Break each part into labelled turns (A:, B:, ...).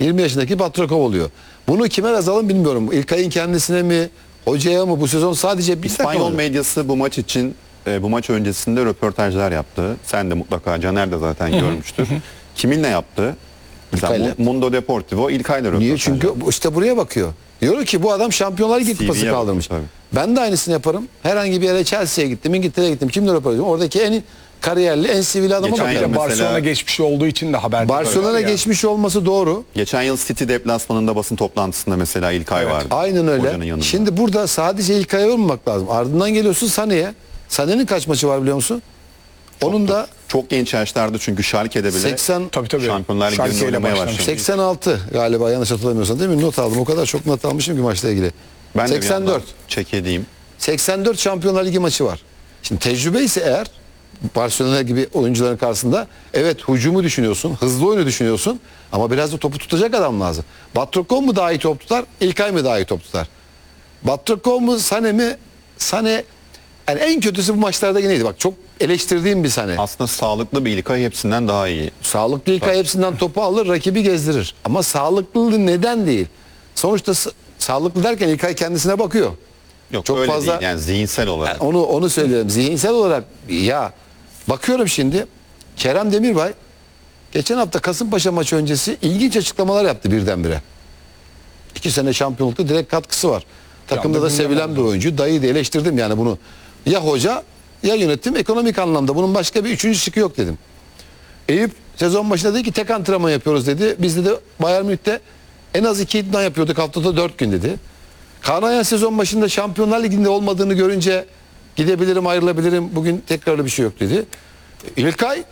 A: 20 yaşındaki Batrokov oluyor. Bunu kime yazalım bilmiyorum. İlkay'ın kendisine mi, hocaya mı? Bu sezon sadece bir
B: İspanyol
A: takım
B: medyası bu maç için bu maç öncesinde röportajlar yaptı. Sen de mutlaka, Caner de zaten görmüştür. Kiminle yaptı? Mesela
A: İlkay'la.
B: Mundo Deportivo İlkay'la röportaj
A: Niye? Çünkü
B: yaptı.
A: işte buraya bakıyor. Diyor ki bu adam Şampiyonlar Ligi kupası
B: CV'ye
A: kaldırmış.
B: bakıyor
A: Ben de aynısını yaparım. Herhangi bir yere Chelsea'ye gittim, İngiltere'ye gittim. Kimle röportaj yapıyorum? Oradaki en kariyerli, en sivil adama
B: Geçen
A: bakarım.
B: yıl mesela-
C: Barcelona geçmişi olduğu için de haber.
A: Barcelona geçmiş olması doğru.
B: Geçen yıl City deplasmanında basın toplantısında mesela İlkay vardı.
A: Aynen
B: Hocanın
A: öyle.
B: yanında.
A: Şimdi burada sadece İlkay'a yormamak lazım. Ardından geliyorsun Sané'ye. Sané'nin kaç maçı var biliyor musun? Onun da
B: Çok genç yaşlarda çünkü Schalke'de bile
A: 80
C: Tabii.
B: Şampiyonlar Ligi'nde
C: Schalke ile
B: oynamaya
C: başlamış.
B: başlamış.
A: 86 galiba, yanlış hatırlamıyorsam değil mi? Not aldım. O kadar çok not almışım ki maçla ilgili.
B: Ben de
A: 84.
B: çek edeyim.
A: 84 Şampiyonlar Ligi maçı var. Şimdi tecrübe ise eğer Barcelona gibi oyuncuların karşısında evet hücumu düşünüyorsun, hızlı oyunu düşünüyorsun ama biraz da topu tutacak adam lazım. Batrokov mu daha iyi top tutar, İlkay mı daha iyi top tutar? Batrokov mu, Sané mi? Sané yani en kötüsü bu maçlarda yineydi. Bak çok eleştirdiğim bir Sané.
B: Aslında sağlıklı bir İlkay hepsinden daha iyi.
A: Sağlıklı İlkay hepsinden topu alır, rakibi gezdirir. Ama sağlıklı neden değil? Sonuçta sağlıklı derken İlkay kendisine bakıyor.
B: Yok
A: Çok
B: öyle
A: fazla-
B: değil yani zihinsel olarak.
A: Onu söylüyorum. Zihinsel olarak ya bakıyorum şimdi Kerem Demirbay geçen hafta Kasımpaşa maçı öncesi ilginç açıklamalar yaptı birdenbire. 2 sene şampiyonlukta direkt katkısı var. Takımda da
C: gündem
A: sevilen bir oyuncu. Dayı da eleştirdim yani bunu. Ya hoca ya yönetim ekonomik anlamda. Bunun başka bir üçüncü şıkkı yok dedim. Eyüp sezon başında dedi ki tek antrenman yapıyoruz dedi. Biz de Bayern Münih'te en az 2 idman yapıyorduk, haftada 4 gün dedi. Kaan Ayhan sezon başında Şampiyonlar Ligi'nde olmadığını görünce gidebilirim, ayrılabilirim, bugün tekrarlı bir şey yok dedi. İlkay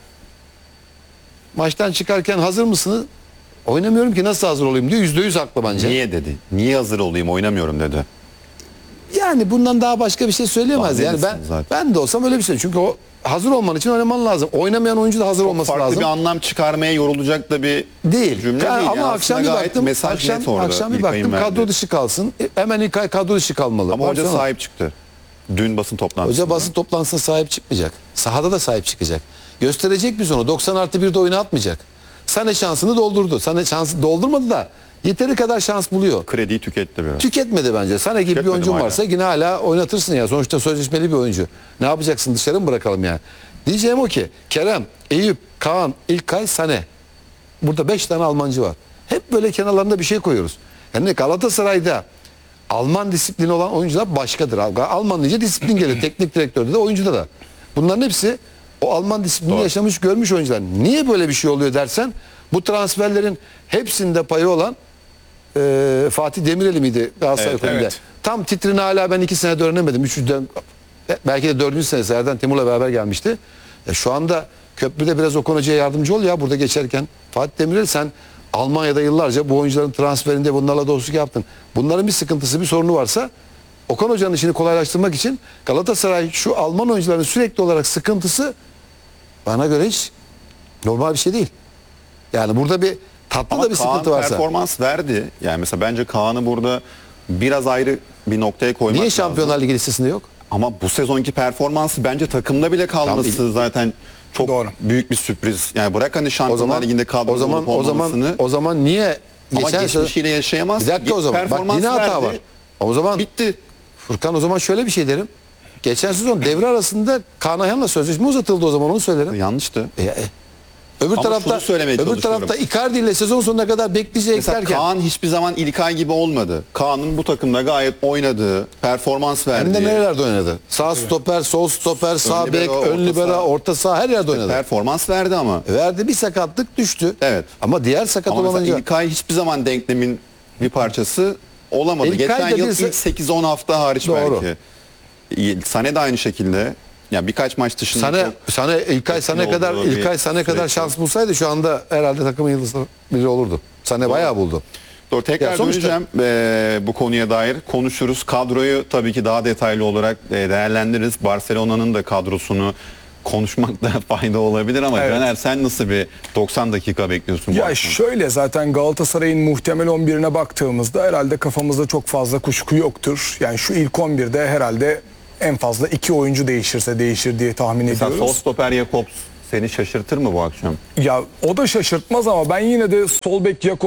A: maçtan çıkarken hazır mısınız? Oynamıyorum ki nasıl hazır olayım diyor. %100 haklı bence.
B: Niye dedi? Niye hazır olayım oynamıyorum dedi.
A: Yani bundan daha başka bir şey söyleyemez.
B: Daha
A: Yani ben
B: neredesin zaten?
A: ben de olsam öyle bir şey. Çünkü o hazır olman için oynaman lazım. Oynamayan oyuncu da hazır olması
B: Farklı
A: lazım.
B: bir anlam çıkarmaya yorulacak da bir
A: Değil.
B: cümle
A: Yani
B: değil.
A: ama
B: Yani
A: akşam bir
B: aslında gayet
A: baktım.
B: mesaj net orada
A: Akşam bir
B: İlkay'ın
A: baktım kadro
B: verdiği.
A: dışı kalsın. Hemen İlkay kadro dışı kalmalı.
B: Ama hoca
A: Baksana.
B: sahip çıktı. Dün basın toplantısında.
A: Hoca basın toplantısına sahip çıkmayacak. Sahada da sahip çıkacak. Gösterecek biz onu. 90+1'de oyuna atmayacak. Sané şansını doldurdu. Sané şansı doldurmadı da yeteri kadar şans buluyor.
B: Krediyi tüketti biraz.
A: Tüketmedi bence. Sané gibi bir
B: Tüketmedim
A: oyuncun
B: hala.
A: varsa yine hala oynatırsın ya. Sonuçta sözleşmeli bir oyuncu. Ne yapacaksın? Dışarı mı bırakalım yani? Diyeceğim o ki Kerem, Eyüp, Kaan, İlkay, Sané. Burada 5 tane Almancı var. Hep böyle kenarlarında bir şey koyuyoruz. Yani Galatasaray'da Alman disiplini olan oyuncular başkadır. Alman deyince disiplin gelir. Teknik direktörde de oyuncuda da. Bunların hepsi o Alman disiplini
B: Doğru.
A: yaşamış, görmüş oyuncular. Niye böyle bir şey oluyor dersen bu transferlerin hepsinde payı olan Fatih Demireli miydi Galatasaray
B: Evet,
A: kulübünde?
C: evet.
A: Tam titrini hala ben 2 senedir öğrenemedim. 3. Belki de 4. senesi Erden Timur'la beraber gelmişti. Şu anda köprüde biraz Okan Hoca'ya yardımcı ol ya burada geçerken. Fatih Demirel sen Almanya'da yıllarca bu oyuncuların transferinde bunlarla dostluk yaptın. Bunların bir sıkıntısı, bir sorunu varsa Okan Hoca'nın işini kolaylaştırmak için Galatasaray şu Alman oyuncuların sürekli olarak sıkıntısı bana göre hiç normal bir şey değil. Yani burada bir tatlı
B: Ama
A: da bir
B: Kaan
A: sıkıntı varsa.
B: performans verdi. Yani mesela bence Kaan'ı burada biraz ayrı bir noktaya koymak
A: Niye
B: lazım.
A: Şampiyonlar Ligi listesinde yok?
B: Ama bu sezonki performansı bence takımda bile kalması zaten çok
C: Doğru.
B: büyük bir sürpriz. Yani bırak hani
A: O
B: Şampiyonlar
A: zaman
B: Ligi'nde kadro olup olmamasını.
A: o zaman niye
B: Ama
A: geçen sezon
B: geçmişiyle yaşayamaz.
A: bir dakika o zaman. Bak
B: Performans
A: yine hata
B: verdi.
A: var. O zaman
B: Bitti.
A: Furkan o zaman şöyle bir şey derim. Geçen sezon devre arasında Kaan Ayhan'la sözleşme uzatıldı o zaman onu söylerim.
B: Yanlıştı.
A: Öbür
B: Ama
A: tarafta
B: şunu söylemeye
A: öbür
B: çalışıyorum.
A: tarafta Icardi ile sezon sonuna kadar bekleyecek
B: Mesela
A: derken
B: Kaan hiçbir zaman İlkay gibi olmadı. Kaan'ın bu takımda gayet oynadığı, performans
A: hem
B: verdiği,
A: de nerelerde oynadı? Sağ stoper, sol stoper, sağ bek,
B: libero,
A: ön
B: orta
A: libero,
B: saha.
A: orta saha her yerde oynadı.
B: performans verdi ama.
A: Verdi bir sakatlık düştü.
B: Evet.
A: Ama diğer sakat
B: Ama
A: olan
B: mesela
A: oyuncu
B: İlkay hiçbir zaman denklemin bir parçası olamadı.
A: İlkay
B: Geçen
A: da
B: yıl
A: bir-
B: ilk 8-10 hafta hariç
A: Doğru.
B: belki. Sané de aynı şekilde. Yani birkaç maç dışında
A: İlkay
B: etkili
A: Sané kadar
B: olduğu bir
A: İlkay Sané kadar
B: süreç
A: şans bulsaydı şu anda herhalde takımın yıldızı biri olurdu. Sané bayağı buldu.
B: Doğru, tekrar
A: Ya sonuçta-
B: döneceğim bu konuya dair. Konuşuruz. Kadroyu tabii ki daha detaylı olarak değerlendiririz. Barcelona'nın da kadrosunu konuşmakta fayda olabilir ama
C: Evet.
B: Caner sen nasıl bir 90 dakika bekliyorsun bu
C: Ya
B: akşam?
C: şöyle zaten Galatasaray'ın muhtemel 11'ine baktığımızda herhalde kafamızda çok fazla kuşku yoktur. Yani şu ilk 11'de herhalde en fazla 2 oyuncu değişirse değişir diye tahmin
B: Mesela sol
C: ediyoruz.
B: stoper Jakobs seni şaşırtır mı bu akşam?
C: Ya o da şaşırtmaz ama ben yine de sol bek Jakobs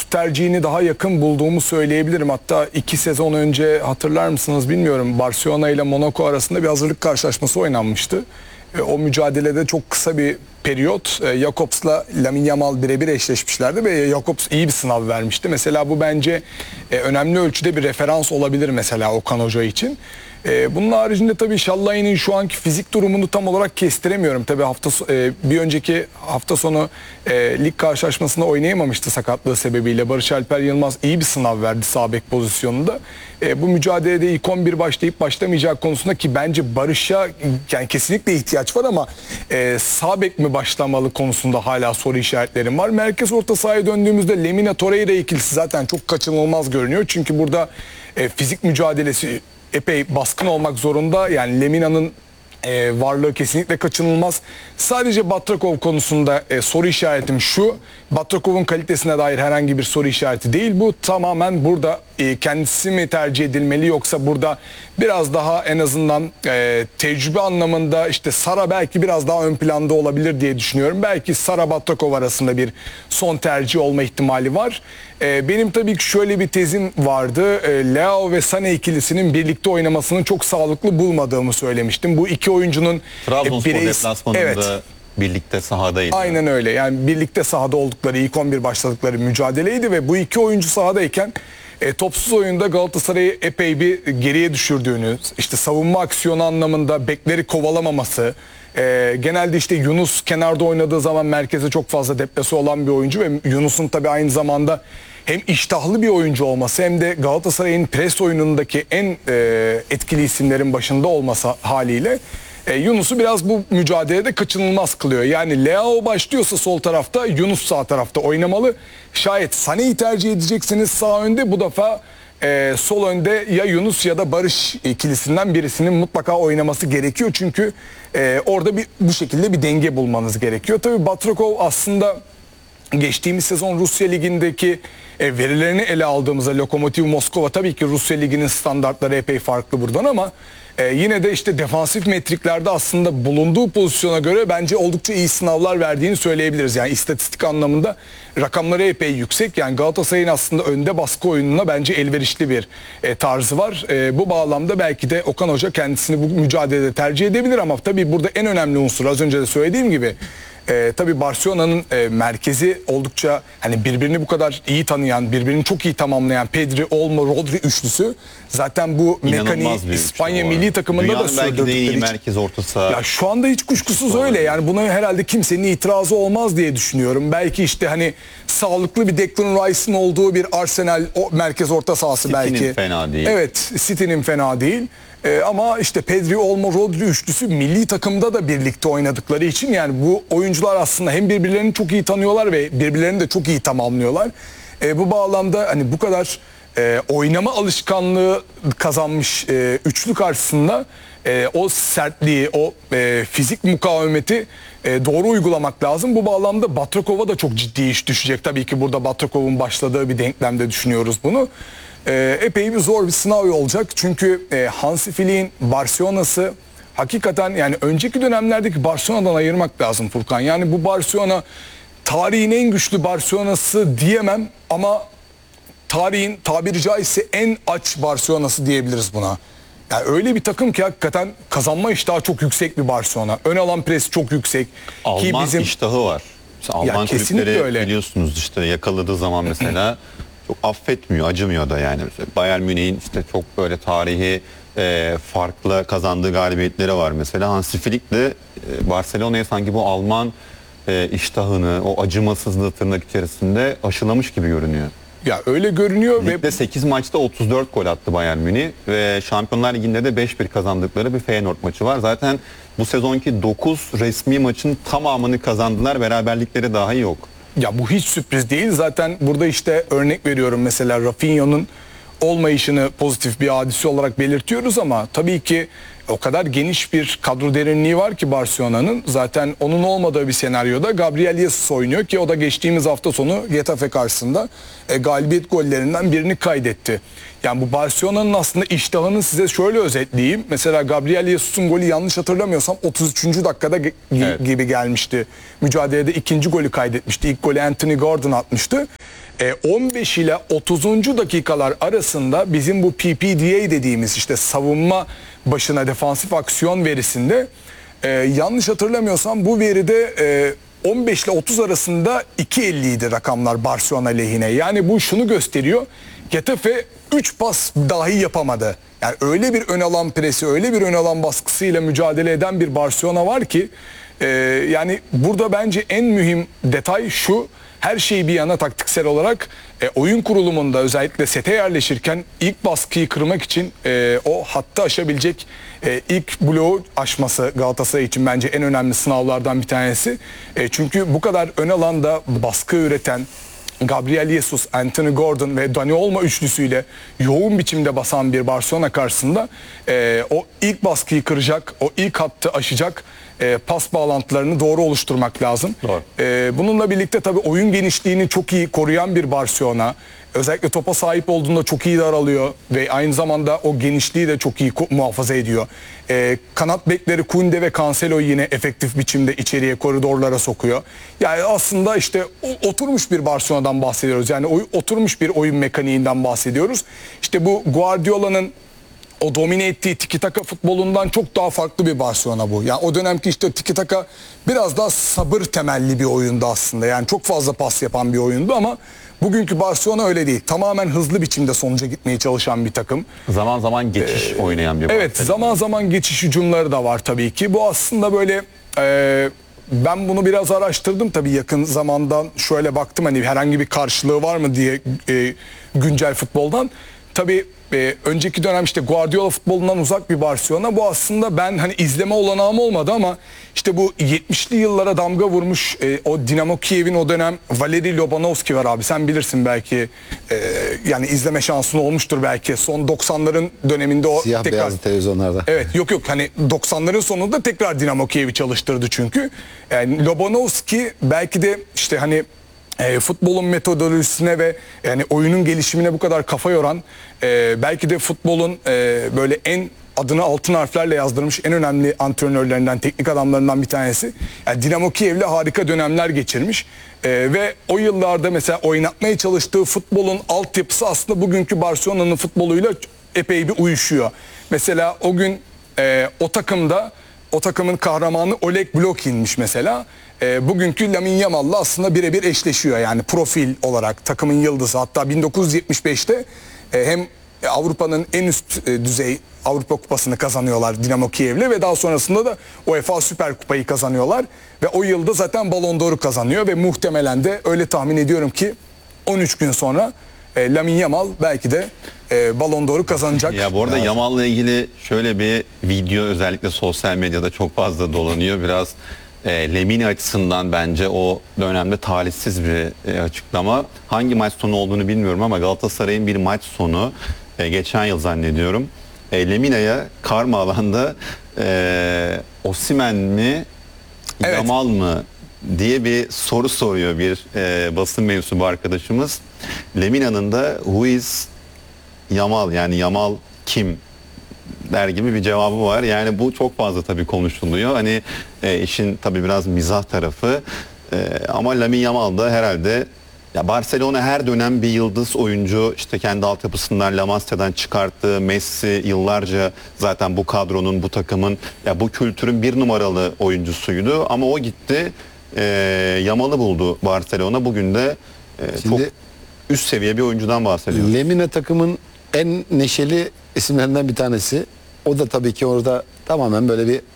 C: tercihini daha yakın bulduğumu söyleyebilirim. Hatta 2 sezon önce hatırlar mısınız bilmiyorum. Barcelona ile Monaco arasında bir hazırlık karşılaşması oynanmıştı. O mücadelede çok kısa bir periyot Jakobs'la Lamine Yamal birebir eşleşmişlerdi ve Jakobs iyi bir sınav vermişti. Mesela bu bence önemli ölçüde bir referans olabilir mesela Okan Hoca için. Bunun haricinde tabii Şallay'ın şu anki fizik durumunu tam olarak kestiremiyorum. Tabii bir önceki hafta sonu lig karşılaşmasında oynayamamıştı sakatlığı sebebiyle. Barış Alper Yılmaz iyi bir sınav verdi sağ bek pozisyonunda. Bu mücadelede ilk 11 başlayıp başlamayacak konusunda ki bence Barış'a yani kesinlikle ihtiyaç var ama sağ bek mi başlamalı konusunda hala soru işaretlerim var. Merkez orta sahaya döndüğümüzde Lemina Torreira ikilisi zaten çok kaçınılmaz görünüyor. Çünkü burada fizik mücadelesi epey baskın olmak zorunda. Yani Lemina'nın varlığı kesinlikle kaçınılmaz. Sadece Batrakov konusunda soru işaretim şu. Batrakov'un kalitesine dair herhangi bir soru işareti değil. Bu tamamen burada kendisi mi tercih edilmeli yoksa burada biraz daha en azından tecrübe anlamında işte Sara belki biraz daha ön planda olabilir diye düşünüyorum. Belki Sara Batrakov arasında bir son tercih olma ihtimali var. Benim tabii ki şöyle bir tezim vardı. Leao ve Sané ikilisinin birlikte oynamasını çok sağlıklı bulmadığımı söylemiştim. Bu iki oyuncunun
B: Trabzonspor deplasmanında
C: evet,
B: birlikte sahadaydı.
C: aynen öyle. Yani birlikte sahada oldukları, ilk 11 başladıkları mücadeleydi ve bu iki oyuncu sahadayken topsuz oyunda Galatasaray'ı epey bir geriye düşürdüğünü, işte savunma aksiyonu anlamında bekleri kovalamaması, genelde işte Yunus kenarda oynadığı zaman merkeze çok fazla deplase olan bir oyuncu ve Yunus'un tabii aynı zamanda hem iştahlı bir oyuncu olması hem de Galatasaray'ın pres oyunundaki en etkili isimlerin başında olması haliyle Yunus'u biraz bu mücadelede kaçınılmaz kılıyor. Yani Leao başlıyorsa sol tarafta, Yunus sağ tarafta oynamalı. Şayet Sané'yi tercih edeceksiniz sağ önde, bu defa sol önde ya Yunus ya da Barış ikilisinden birisinin mutlaka oynaması gerekiyor. Çünkü orada bu şekilde bir denge bulmanız gerekiyor. Tabii Batrakov aslında geçtiğimiz sezon Rusya Ligi'ndeki verilerini ele aldığımızda Lokomotiv Moskova, tabii ki Rusya Ligi'nin standartları epey farklı buradan ama yine de işte defansif metriklerde aslında bulunduğu pozisyona göre bence oldukça iyi sınavlar verdiğini söyleyebiliriz. Yani istatistik anlamında rakamları epey yüksek. Yani Galatasaray'ın aslında önde baskı oyununa bence elverişli bir tarzı var. Bu bağlamda belki de Okan Hoca kendisini bu mücadelede tercih edebilir ama tabii burada en önemli unsur az önce de söylediğim gibi tabii Barcelona'nın merkezi oldukça hani birbirini bu kadar iyi tanıyan, birbirini çok iyi tamamlayan Pedri, Olmo, Rodri üçlüsü zaten bu mekaniği İspanya milli takımında
B: Dünyanın
C: da
B: belki de
C: sürdürdükleri
B: iyi
C: için.
B: merkez orta saha.
C: Ya şu anda hiç kuşkusuz öyle. Yani buna herhalde kimsenin itirazı olmaz diye düşünüyorum. Belki işte hani sağlıklı bir Declan Rice'ın olduğu bir Arsenal merkez orta sahası belki.
B: City'nin fena değil.
C: Evet, City'nin fena değil. Ama işte Pedri, Olmo, Rodri üçlüsü milli takımda da birlikte oynadıkları için yani bu oyuncular aslında hem birbirlerini çok iyi tanıyorlar ve birbirlerini de çok iyi tamamlıyorlar. Bu bağlamda hani bu kadar oynama alışkanlığı kazanmış üçlü karşısında o sertliği, o fizik mukavemeti doğru uygulamak lazım. Bu bağlamda Batrakov'a da çok ciddi iş düşecek. Tabii ki burada Batrakov'un başladığı bir denklemde düşünüyoruz bunu. Epey bir zor bir sınav olacak. Çünkü Hansi Flick'in Barcelona'sı hakikaten yani önceki dönemlerdeki Barcelona'dan ayırmak lazım Furkan. Yani bu Barcelona tarihin en güçlü Barcelona'sı diyemem ama tarihin tabiri caizse en aç Barcelona'sı diyebiliriz buna. Yani öyle bir takım ki hakikaten kazanma iştahı çok yüksek bir Barcelona. Ön alan pres çok yüksek.
B: Alman
C: ki bizim
B: iştahı var. Mesela Alman
C: kesinlikle
B: kulüpleri
C: öyle.
B: biliyorsunuz işte yakaladığı zaman mesela çok affetmiyor, acımıyor da yani. Mesela Bayern Münih'in işte çok böyle tarihi farklı kazandığı galibiyetleri var mesela. Hansi Flick de Barcelona'ya sanki bu Alman iştahını, o acımasızlığı tırnak içerisinde aşılamış gibi görünüyor.
C: ya öyle görünüyor ve
B: Ligde 8 maçta 34 gol attı Bayern Münih ve Şampiyonlar Ligi'nde de 5-1 kazandıkları bir Feyenoord maçı var. Zaten bu sezonki 9 resmi maçın tamamını kazandılar. Beraberlikleri dahi yok.
C: ya bu hiç sürpriz değil. Zaten burada işte örnek veriyorum mesela Rafinha'nın olmayışını pozitif bir hadise olarak belirtiyoruz ama tabii ki o kadar geniş bir kadro derinliği var ki Barcelona'nın. Zaten onun olmadığı bir senaryoda Gabriel Jesus oynuyor ki o da geçtiğimiz hafta sonu Getafe karşısında galibiyet gollerinden birini kaydetti. Yani bu Barcelona'nın aslında iştahını size şöyle özetleyeyim. Mesela Gabriel Jesus'un golü yanlış hatırlamıyorsam 33. dakikada
B: Evet.
C: gibi gelmişti. Mücadelede ikinci golü kaydetmişti. İlk golü Anthony Gordon atmıştı. 15 ile 30. dakikalar arasında bizim bu PPDA dediğimiz işte savunma başına defansif aksiyon verisinde yanlış hatırlamıyorsam bu veride 15 ile 30 arasında 2.50 idi rakamlar Barcelona lehine. Yani bu şunu gösteriyor. Getafe 3 pas dahi yapamadı. Yani öyle bir ön alan presi, öyle bir ön alan baskısıyla mücadele eden bir Barcelona var ki yani burada bence en mühim detay şu: her şey bir yana taktiksel olarak oyun kurulumunda özellikle sete yerleşirken ilk baskıyı kırmak için o hattı aşabilecek ilk bloğu aşması Galatasaray için bence en önemli sınavlardan bir tanesi. Çünkü bu kadar ön alanda baskı üreten Gabriel Jesus, Anthony Gordon ve Dani Olmo üçlüsüyle yoğun biçimde basan bir Barcelona karşısında o ilk baskıyı kıracak, o ilk hattı aşacak pas bağlantılarını doğru oluşturmak lazım.
B: Doğru.
C: Bununla birlikte tabii oyun genişliğini çok iyi koruyan bir Barcelona. Özellikle topa sahip olduğunda çok iyi daralıyor ve aynı zamanda o genişliği de çok iyi muhafaza ediyor. Kanat bekleri Koundé ve Cancelo'yu yine efektif biçimde içeriye, koridorlara sokuyor. Yani aslında işte oturmuş bir Barcelona'dan bahsediyoruz. Yani oturmuş bir oyun mekaniğinden bahsediyoruz. İşte bu Guardiola'nın o domine ettiği tiki taka futbolundan çok daha farklı bir Barcelona bu. Yani o dönemki işte tiki taka biraz daha sabır temelli bir oyundu aslında. Yani çok fazla pas yapan bir oyundu ama bugünkü Barcelona öyle değil. Tamamen hızlı biçimde sonuca gitmeye çalışan bir takım.
B: Zaman zaman geçiş oynayan bir
C: Evet,
B: Barcelona.
C: zaman zaman geçiş hücumları da var tabii ki. Bu aslında böyle ben bunu biraz araştırdım tabii yakın zamandan, şöyle baktım hani herhangi bir karşılığı var mı diye güncel futboldan. Tabii önceki dönem işte Guardiola futbolundan uzak bir Barcelona. Bu aslında ben hani izleme olanağım olmadı ama işte bu 70'li yıllara damga vurmuş o Dinamo Kiev'in o dönem Valeri Lobanovski var abi. Sen bilirsin belki, yani izleme şansın olmuştur belki. Son 90'ların döneminde o
A: Siyah
C: tekrar...
A: beyaz televizyonlarda.
C: Evet, yok hani 90'ların sonunda tekrar Dinamo Kiev'i çalıştırdı çünkü. Yani Lobanovski belki de işte hani futbolun metodolojisine ve yani oyunun gelişimine bu kadar kafa yoran, belki de futbolun böyle en adını altın harflerle yazdırmış en önemli antrenörlerinden, teknik adamlarından bir tanesi. Yani Dinamo Kiev'le harika dönemler geçirmiş ve o yıllarda mesela oynatmaya çalıştığı futbolun altyapısı aslında bugünkü Barcelona'nın futboluyla epey bir uyuşuyor. Mesela o gün o takımın kahramanı Oleg Blokin'miş mesela. Bugünkü Lamine Yamal'la aslında birebir eşleşiyor yani profil olarak takımın yıldızı. Hatta 1975'te hem Avrupa'nın en üst düzey Avrupa Kupası'nı kazanıyorlar Dinamo Kiev'le ve daha sonrasında da UEFA Süper Kupayı kazanıyorlar ve o yılda zaten Ballon d'Or'u kazanıyor ve muhtemelen de öyle tahmin ediyorum ki 13 gün sonra Lamine Yamal belki de Ballon d'Or'u kazanacak.
B: Ya bu arada Yamal'la ilgili şöyle bir video özellikle sosyal medyada çok fazla dolanıyor. Biraz Lemine açısından bence o dönemde talihsiz bir açıklama. Hangi maç sonu olduğunu bilmiyorum ama Galatasaray'ın bir maç sonu geçen yıl zannediyorum Lemine'ye karma alanda Osimhen mi
C: Evet.
B: Yamal mı diye bir soru soruyor bir basın mensubu arkadaşımız. Lemine'nin de who is Yamal, yani Yamal kim der gibi bir cevabı var. Yani bu çok fazla tabii konuşuluyor. Hani işin tabii biraz mizah tarafı. Ama Lamine Yamal da herhalde, ya Barcelona her dönem bir yıldız oyuncu işte kendi altyapısından La Masia'dan çıkarttığı Messi yıllarca zaten bu kadronun, bu takımın, ya bu kültürün bir numaralı oyuncusuydu ama o gitti Yamal'ı buldu Barcelona. Bugün de çok
A: Şimdi
B: üst seviye bir oyuncudan bahsediyoruz.
A: Lemine takımın en neşeli isimlerinden bir tanesi. O da tabii ki orada tamamen böyle bir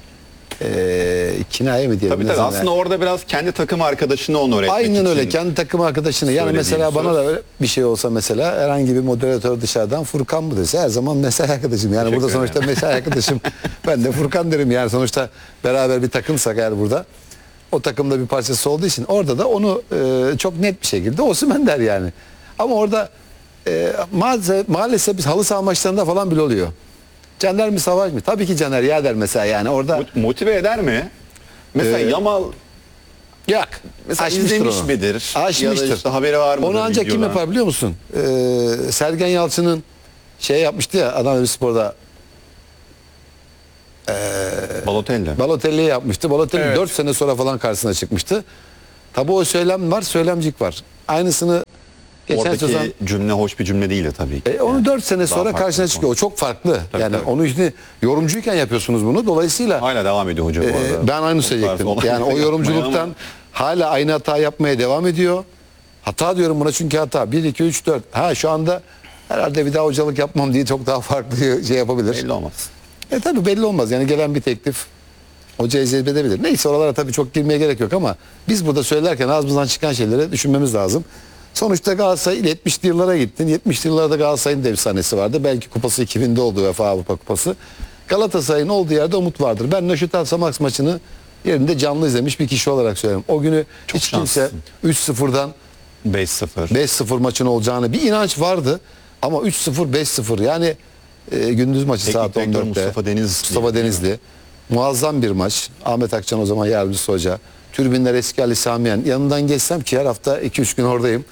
A: kinaye mi diyelim?
B: Tabii
A: ne
B: tabii,
A: zaman
B: aslında orada biraz kendi takım arkadaşını onur etmek için.
A: aynen öyle, kendi takım arkadaşını. Yani
B: söylediğim
A: mesela bana
B: söz.
A: da öyle bir şey olsa, mesela herhangi bir moderatör dışarıdan Furkan mı dese, her zaman mesai arkadaşım. Yani
B: Teşekkür
A: burada sonuçta
B: ederim.
A: mesai arkadaşım. Ben de Furkan derim yani, sonuçta beraber bir takımsak eğer burada. O takımda bir parçası olduğu için orada da onu çok net bir şekilde Osimhen der yani. Ama orada maalesef biz halı saha maçlarında falan bile oluyor. Caner mi Savaş mı? Tabii ki Caner ya der mesela yani orada.
B: Motive eder mi? Mesela Yamal
A: Yok.
B: mesela
A: Aşmıştır
B: izlemiş
A: onu.
B: midir?
A: Aşmıştır.
B: Ya da işte haberi var mıdır
A: Onu ancak kim
B: videodan?
A: yapar biliyor musun? Sergen Yalçın'ın şey yapmıştı ya Adana Demirspor'da,
B: Balotelli.
A: Balotelli'ye yapmıştı. Balotelli
C: Evet.
A: 4 sene sonra falan karşısına çıkmıştı. Tabi o söylem var, söylemcik var. Aynısını Geçen
B: Oradaki
A: sezon
B: cümle hoş bir cümle değildi tabii ki.
A: onu
B: Yani
A: 4 sene
B: daha
A: sonra
B: farklı
A: karşına
B: bir
A: çıkıyor. O çok farklı.
B: Tabii,
A: yani
B: tabii.
A: onu işte yorumcuyken yapıyorsunuz bunu. Dolayısıyla
B: Hala devam ediyor hoca bu arada.
A: ben aynı
B: Bu tarz
A: söyleyecektim.
B: olayları
A: Yani o
B: yapmaya
A: yorumculuktan
B: ama
A: hala aynı hata yapmaya devam ediyor. Hata diyorum buna çünkü hata. 1, 2, 3, 4. Ha şu anda herhalde bir daha hocalık yapmam diye çok daha farklı şey yapabilir.
B: belli olmaz.
A: Tabii belli olmaz. Yani gelen bir teklif hocayı cezbedebilir. Neyse oralara tabii çok girmeye gerek yok ama biz burada söylerken ağzımızdan çıkan şeyleri düşünmemiz lazım. Sonuçta Galatasaray 70'li yıllara gittin. 70'li yıllarda Galatasaray'ın da efsanesi vardı. Belki kupası 2000'de oldu UEFA Avrupa Kupası. Galatasaray'ın olduğu yerde umut vardır. Ben Nöşetal Samax maçını yerinde canlı izlemiş bir kişi olarak söylüyorum. O günü
B: Çok
A: hiç kimse
B: şanslısın.
A: 3-0'dan
B: 5-0.
A: 5-0 maçın olacağını bir inanç vardı. Ama 3-0 5-0 yani gündüz maçı
B: Teknik
A: saat
B: direktör
A: 14'te.
B: Mustafa Denizli.
A: Mustafa Denizli. Muazzam bir maç. Ahmet Akçan o zaman yardımcısı hoca. Tribünler eski Ali Samiyen. Yanından geçsem ki her hafta 2-3 gün oradayım.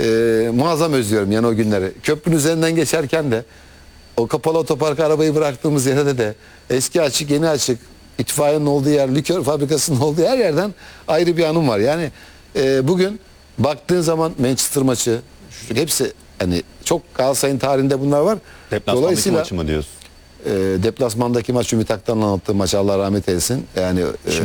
A: Muazzam özlüyorum yani o günleri. Köprünün üzerinden geçerken de o kapalı otoparka arabayı bıraktığımız yerde de eski açık yeni açık itfaiyenin olduğu yer, likör fabrikasının olduğu her yerden ayrı bir anım var. Yani bugün baktığın zaman Manchester maçı hepsi hani çok Galatasaray'ın tarihinde bunlar var.
B: Deplasmandaki maçı mı diyorsun?
A: Deplasmandaki maç Ümit Aktan'ın anlattığı maç Allah rahmet eylesin. Yani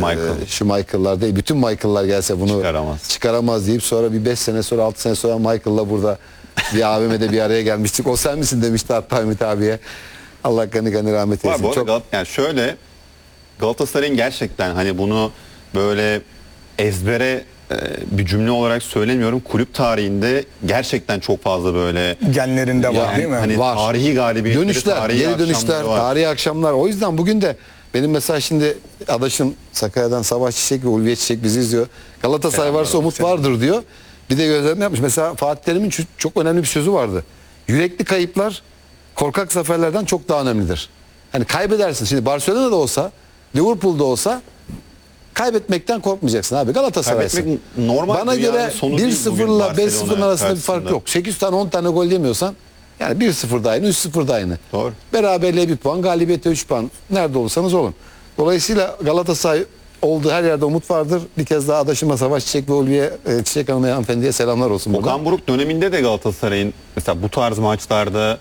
A: şu Michael'lar değil bütün Michael'lar gelse bunu çıkaramaz deyip sonra bir 5 sene sonra 6 sene sonra Michael'la burada bir AVM'de bir araya gelmiştik. O sen misin demişti hatta Ümit abiye. Allah gani gani rahmet
B: Var
A: eylesin.
B: bu arada yani şöyle Galatasaray'ın gerçekten hani bunu böyle ezbere bir cümle olarak söylemiyorum. Kulüp tarihinde gerçekten çok fazla böyle
C: Genlerinde var
A: Yani
C: değil mi?
B: hani
A: Var.
B: tarihi galibiyetleri,
A: Dönüşler,
B: tarihi
A: geri
B: akşamları
A: dönüşler,
B: var.
A: tarihi akşamlar. O yüzden bugün de benim mesela şimdi adaşım Sakarya'dan Savaş Çiçek ve Ulviye Çiçek bizi izliyor. Galatasaray varsa umut vardır diyor. Bir de gözlerini yapmış. Mesela Fatih Terim'in çok önemli bir sözü vardı. Yürekli kayıplar korkak zaferlerden çok daha önemlidir. Hani kaybedersin. Şimdi Barcelona'da olsa, Liverpool'da olsa kaybetmekten korkmayacaksın abi. Galatasaray'sın.
B: Kaybetmek normal
A: Bana
B: dünyanın
A: göre
B: sonu değil bugün
A: 1-0'la
B: Barcelona
A: 5-0'ın arasında bir fark
B: karşısında.
A: yok. 8 tane 10 tane gol yemiyorsan yani 1-0 da aynı, 3-0 da aynı.
B: Doğru.
A: Beraberliğe 1 puan, galibiyete 3 puan. Nerede olursanız olun. Dolayısıyla Galatasaray olduğu her yerde umut vardır. Bir kez daha adaşıma Savaş Çiçek ve Ulviye Çiçek Hanım'a hanımefendiye selamlar olsun buradan.
B: Okan Buruk döneminde de Galatasaray'ın mesela bu tarz maçlarda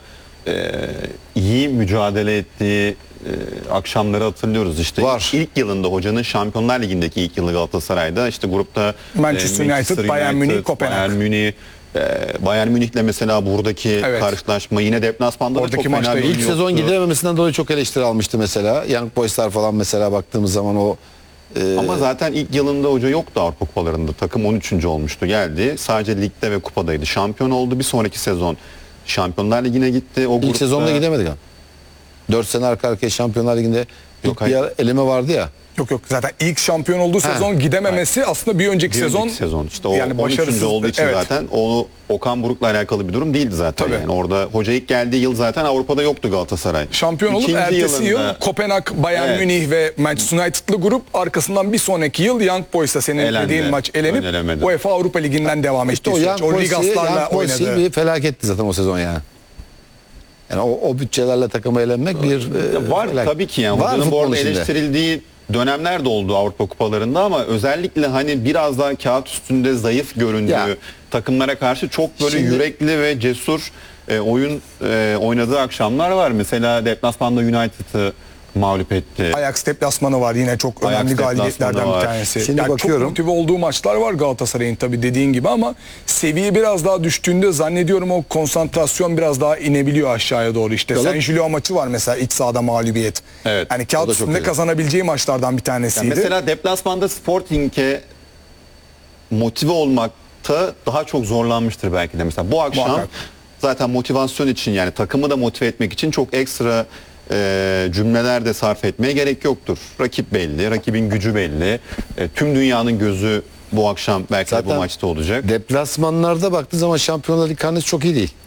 B: iyi mücadele ettiği akşamları hatırlıyoruz. İşte
A: Var.
B: ilk yılında hocanın Şampiyonlar Ligi'ndeki ilk yılı Galatasaray'da işte grupta
C: Manchester United, Bayern Münih, Kopenhag.
B: Bayern Münih, Bayern Münih'le mesela buradaki
C: Evet.
B: karşılaşma yine deplasmanda da
C: Oradaki
B: çok fena
C: maçta
B: bir
A: İlk
B: oyun
A: sezon
B: yoktu.
A: gidememesinden dolayı çok eleştiri almıştı mesela. Young Boys'lar falan mesela baktığımız zaman o
B: Ama zaten ilk yılında hoca yoktu Avrupa Kupalarında. Takım 13. olmuştu geldi. Sadece ligde ve kupadaydı. Şampiyon oldu. Bir sonraki sezon Şampiyonlar Ligi'ne gitti. O
A: ilk
B: grupta-
A: sezonda gidemedik ama. 4 sene arka arkaya Şampiyonlar Ligi'nde
B: Yok,
A: bir yer eleme vardı ya.
C: Yok zaten ilk şampiyon olduğu sezon gidememesi aslında bir önceki
B: Bir
C: sezon.
B: önceki sezon işte o
C: yani
B: 13.
C: başarısız-
B: olduğu için
C: evet.
B: zaten o Okan Buruk'la alakalı bir durum değildi zaten.
C: Tabii.
B: Yani orada hoca ilk geldiği yıl zaten Avrupa'da yoktu Galatasaray.
C: Şampiyon olup
B: İkinci
C: ertesi yıl
B: yılında-
C: Kopenhag, Bayern
B: Evet.
C: Münih ve Manchester United'lı grup arkasından bir sonraki yıl Young Boys'la senin
B: Elendi.
C: dediğin maç elenip
B: Önelemedi.
C: UEFA Avrupa Ligi'nden devam etti.
A: O Young
C: O
A: Boys'ı
C: Ligaslarla oynadı.
A: bir felaketti zaten o sezon yani. Yani o bütçelerle takıma eğlenmek bir
B: Var tabii ki yani.
A: Var
B: Hocanın bu
A: futbol
B: arada
A: içinde.
B: eleştirildiği dönemler de oldu Avrupa Kupalarında ama özellikle hani biraz daha kağıt üstünde zayıf göründüğü
A: Ya.
B: takımlara karşı çok böyle
A: Şimdi-
B: yürekli ve cesur oyun oynadığı akşamlar var. Mesela deplasmanda United'ı mağlup etti.
C: Ajax deplasmanı var yine çok
B: Ajax
C: önemli
B: deplasmanı
C: galibiyetlerden
B: var.
C: bir tanesi.
A: Şimdi
C: Yani
A: bakıyorum.
C: çok motive olduğu maçlar var Galatasaray'ın tabii dediğin gibi ama seviye biraz daha düştüğünde zannediyorum o konsantrasyon biraz daha inebiliyor aşağıya doğru. İşte
A: Galat-
C: San Gilio maçı var mesela iç sahada mağlubiyet.
B: Evet,
C: Yani
A: o
C: kağıt
A: da çok
C: üstünde
A: iyi.
C: kazanabileceği maçlardan bir tanesiydi.
B: Yani mesela deplasmanda Sporting'e motive olmakta daha çok zorlanmıştır belki de. Mesela bu akşam
C: Muhakkak.
B: zaten motivasyon için yani takımı da motive etmek için çok ekstra cümleler de sarf etmeye gerek yoktur. Rakip belli, rakibin gücü belli. Tüm dünyanın gözü bu akşam belki de bu
A: Zaten
B: maçta olacak.
A: Deplasmanlarda baktığın zaman Şampiyonlar Ligi karnesi çok iyi değil.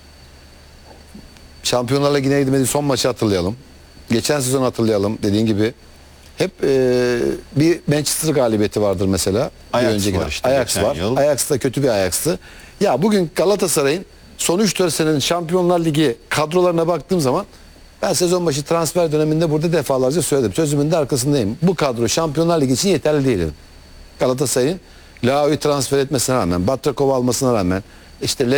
A: Şampiyonlar Ligi'ne gidemediği son maçı hatırlayalım. Geçen sezon hatırlayalım dediğin gibi. Hep bir Manchester galibiyeti vardır mesela.
B: Ajax
A: Bir önceki
B: var işte
A: Ajax
B: geçen
A: var.
B: yıl.
A: Ajax da kötü bir Ajax'tı. Ya bugün Galatasaray'ın son 3-4 senenin Şampiyonlar Ligi kadrolarına baktığım zaman ben sezon başı transfer döneminde burada defalarca söyledim. Sözümün de arkasındayım. Bu kadro Şampiyonlar Ligi için yeterli değil dedim. Galatasaray'ın Lao'yu transfer etmesine rağmen, Batrakov almasına rağmen, işte